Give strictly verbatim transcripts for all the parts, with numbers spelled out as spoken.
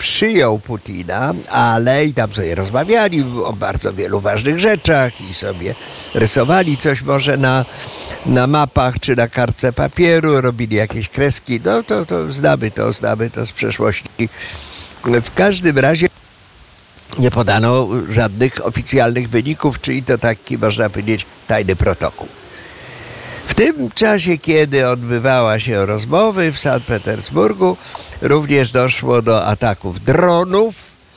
przyjął Putina, ale i tam sobie rozmawiali o bardzo wielu ważnych rzeczach i sobie rysowali coś może na, na mapach czy na kartce papieru, robili jakieś kreski. No to, to znamy to, znamy to z przeszłości. W każdym razie nie podano żadnych oficjalnych wyników, czyli to taki, można powiedzieć, tajny protokół. W tym czasie, kiedy odbywała się rozmowy w Sankt Petersburgu, również doszło do ataków dronów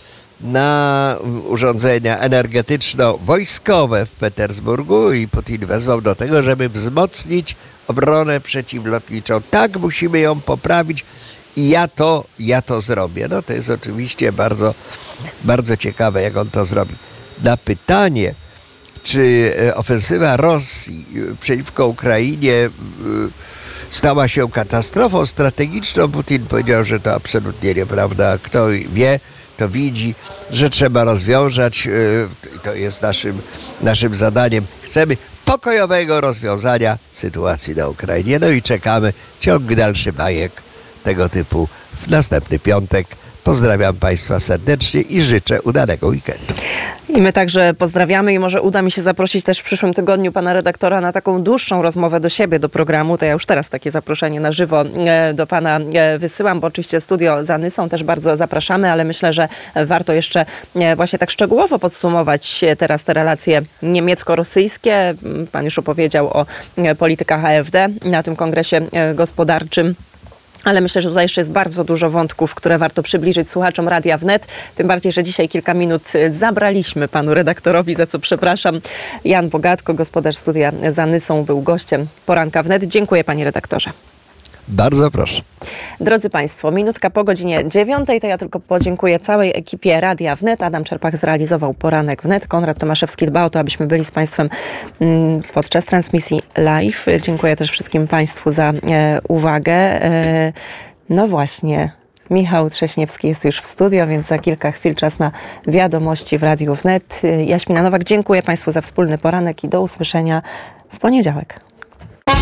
na urządzenia energetyczno-wojskowe w Petersburgu i Putin wezwał do tego, żeby wzmocnić obronę przeciwlotniczą. Tak, musimy ją poprawić i ja to, ja to zrobię. No to jest oczywiście bardzo, bardzo ciekawe, jak on to zrobi. Na pytanie, czy ofensywa Rosji przeciwko Ukrainie stała się katastrofą strategiczną, Putin powiedział, że to absolutnie nieprawda. Kto wie, to widzi, że trzeba rozwiązać, to jest naszym, naszym zadaniem. Chcemy pokojowego rozwiązania sytuacji na Ukrainie. No i czekamy ciąg dalszy bajek tego typu w następny piątek. Pozdrawiam Państwa serdecznie i życzę udanego weekendu. I my także pozdrawiamy i może uda mi się zaprosić też w przyszłym tygodniu pana redaktora na taką dłuższą rozmowę do siebie, do programu. To ja już teraz takie zaproszenie na żywo do pana wysyłam, bo oczywiście studio za Nysą też bardzo zapraszamy, ale myślę, że warto jeszcze właśnie tak szczegółowo podsumować teraz te relacje niemiecko-rosyjskie. Pan już opowiedział o politykach A F D na tym kongresie gospodarczym. Ale myślę, że tutaj jeszcze jest bardzo dużo wątków, które warto przybliżyć słuchaczom Radia Wnet. Tym bardziej, że dzisiaj kilka minut zabraliśmy panu redaktorowi, za co przepraszam. Jan Bogatko, gospodarz studia za Nysą, był gościem Poranka Wnet. Dziękuję, panie redaktorze. Bardzo proszę. Drodzy Państwo, minutka po godzinie dziewiątej, to ja tylko podziękuję całej ekipie Radia Wnet. Adam Czerpach zrealizował Poranek Wnet. Konrad Tomaszewski dba o to, abyśmy byli z Państwem podczas transmisji live. Dziękuję też wszystkim Państwu za e, uwagę. E, no właśnie, Michał Trześniewski jest już w studio, więc za kilka chwil czas na wiadomości w Radiu Wnet. Jaśmina Nowak, dziękuję Państwu za wspólny poranek i do usłyszenia w poniedziałek.